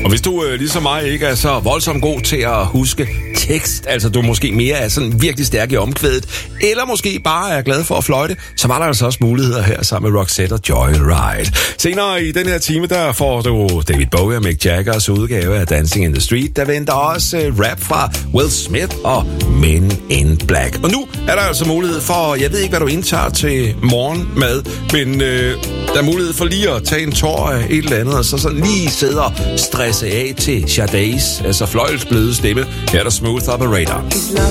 Og hvis du ligesom mig ikke er så voldsomt god til at huske tekst, altså du måske mere er sådan virkelig stærk i omkvædet, eller måske bare er glad for at fløjte, så var der altså også muligheder her sammen med Roxette og Joyride. Senere i den her time, der får du David Bowie og Mick Jaggers udgave af Dancing in the Street. Der venter også rap fra Will Smith og Men in Black. Og nu er der altså mulighed for, jeg ved ikke, hvad du indtager til morgenmad, men der er mulighed for lige at tage en tår af et eller andet, og så sådan lige sidde og stresse af til Sade's, altså fløjelsbløde stemme. Her er der Smooth Operator.